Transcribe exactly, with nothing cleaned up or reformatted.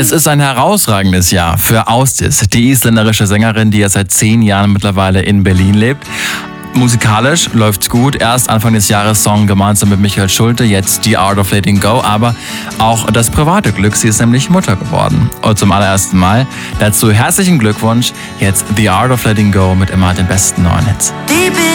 Es ist ein herausragendes Jahr für Austis, die isländerische Sängerin, die ja seit zehn Jahren mittlerweile in Berlin lebt. Musikalisch läuft's gut. Erst Anfang des Jahres Song gemeinsam mit Michael Schulte, jetzt The Art of Letting Go. Aber auch das private Glück, sie ist nämlich Mutter geworden. Und zum allerersten Mal. Dazu herzlichen Glückwunsch. Jetzt The Art of Letting Go mit immer den besten neuen Hits.